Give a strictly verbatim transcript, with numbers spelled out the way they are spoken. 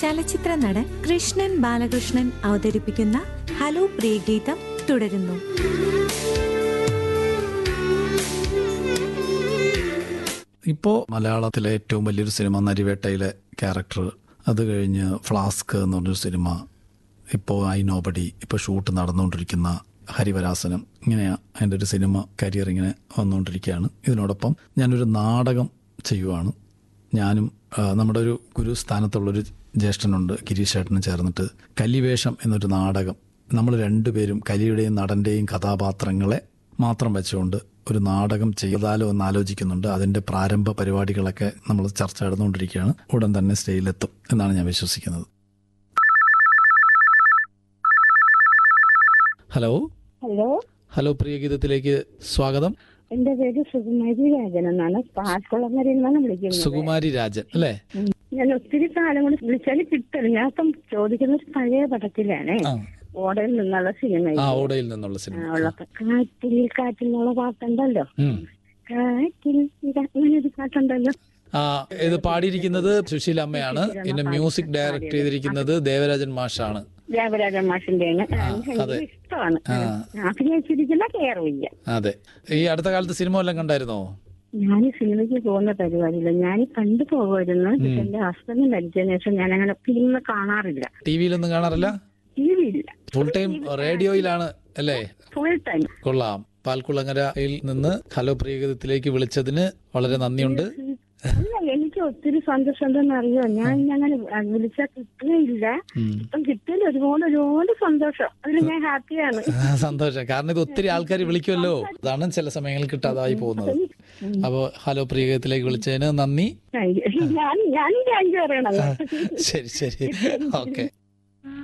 ചലച്ചിത്ര നടൻ കൃഷ്ണൻ ബാലകൃഷ്ണൻ അവതരിപ്പിക്കുന്ന ഹലോ പ്രിയഗീതം തുടരുന്നു. ഇപ്പോൾ മലയാളത്തിലെ ഏറ്റവും വലിയൊരു സിനിമ നരിവേട്ടയിലെ ക്യാരക്ടർ, അത് കഴിഞ്ഞ് ഫ്ലാസ്ക് എന്ന് പറഞ്ഞൊരു സിനിമ, ഇപ്പോൾ ഐ നോബഡി, ഇപ്പോൾ ഷൂട്ട് നടന്നുകൊണ്ടിരിക്കുന്ന ഹരിവരാസനം, ഇങ്ങനെയാണ് എൻ്റെ ഒരു സിനിമ കരിയർ ഇങ്ങനെ വന്നുകൊണ്ടിരിക്കുകയാണ്. ഇതിനോടൊപ്പം ഞാനൊരു നാടകം ചെയ്യുവാണ്. ഞാനും നമ്മുടെ ഒരു ഗുരുസ്ഥാനത്തുള്ളൊരു ജ്യേഷ്ഠനുണ്ട്, ഗിരീഷ് ചേട്ടനും ചേർന്നിട്ട് കലിവേഷം എന്നൊരു നാടകം, നമ്മൾ രണ്ടുപേരും കലിയുടെയും നടൻ്റെയും കഥാപാത്രങ്ങളെ മാത്രം വെച്ചുകൊണ്ട് ഒരു നാടകം ചെയ്താലോ എന്ന് ആലോചിക്കുന്നുണ്ട്. അതിൻ്റെ പ്രാരംഭ പരിപാടികളൊക്കെ നമ്മൾ ചർച്ച നടന്നുകൊണ്ടിരിക്കുകയാണ്. ഉടൻ തന്നെ സ്റ്റേജിലെത്തും എന്നാണ് ഞാൻ വിശ്വസിക്കുന്നത്. ഹലോ ഹലോ ഹലോ പ്രിയഗീതത്തിലേക്ക് സ്വാഗതം. എന്റെ പേര് സുകുമാരി രാജൻ എന്നാണ്, പാൽക്കുളങ്ങരയിൽ നിന്നാണ് വിളിക്കുന്നത്. സുകുമാരി രാജൻ അല്ലേ? ഞാൻ ഒത്തിരി കാലം കൊണ്ട് വിളിച്ചാലും കിട്ടില്ല. ഞാൻ ഇപ്പം ചോദിക്കുന്ന ഒരു പഴയ പടത്തിലാണ്, ഓടയിൽ നിന്നുള്ള സിനിമ. ആ, ഓടയിൽ നിന്നുള്ള സിനിമ. കാറ്റിൽ കാറ്റിൽ എന്നുള്ള പാട്ടുണ്ടല്ലോ, കാറ്റിൽ അങ്ങനെ ഒരു പാട്ടുണ്ടല്ലോ. ആ, ഇത് പാടിയിരിക്കുന്നത് സുശീല അമ്മയാണ്. പിന്നെ മ്യൂസിക് ഡയറക്ട് ചെയ്തിരിക്കുന്നത് ദേവരാജൻ മാഷാണ്. ദേവരാജൻ മാഷിന്റെയാണ്. ഇഷ്ടമാണ്. അഭിനയിച്ചിരിക്കുന്ന കേറില്ല. അതെ. ഈ അടുത്ത കാലത്ത് സിനിമ വല്ലതും കണ്ടായിരുന്നോ? ഞാൻ സിനിമയ്ക്ക് പോകുന്ന പരിപാടിയില്ല. ഞാൻ കണ്ടു പോകുമായിരുന്നു. എന്റെ ഹസ്ബൻഡ് മരിച്ചതിന് ശേഷം ഞാൻ അങ്ങനെ ഫിലിം കാണാറില്ല. ടി വിയിലൊന്നും കാണാറില്ല? ടി വി ഇല്ല, ഫുൾ ടൈം റേഡിയോയിലാണ് അല്ലേ? Full time. കൊള്ളാം. പാൽക്കുളങ്ങരയിൽ നിന്ന് ഹലോ പ്രിയഗീതത്തിലേക്ക് വിളിച്ചതിന് വളരെ നന്ദിയുണ്ട്. അല്ല, എനിക്ക് ഒത്തിരി സന്തോഷം ഉണ്ടെന്ന് അറിയോ. ഞാൻ അങ്ങനെ വിളിച്ചാൽ കിട്ടുകയില്ല. ഇപ്പം കിട്ടിയാൽ ഒരുപാട് ഒരുപാട് സന്തോഷം. അതിൽ ഞാൻ ഹാപ്പിയാണ്. സന്തോഷം. കാരണം ഇത് ഒത്തിരി ആൾക്കാർ വിളിക്കുമല്ലോ, അതാണ് ചില സമയങ്ങളിൽ കിട്ടാതായി പോകുന്നത്. അപ്പോ ഹലോ പ്രിയഗീതത്തിലേക്ക് വിളിച്ചതിന് നന്ദി. ഞാൻ ഞാൻ താങ്ക് യു പറയണം. ശരി ശരി, ഓക്കെ.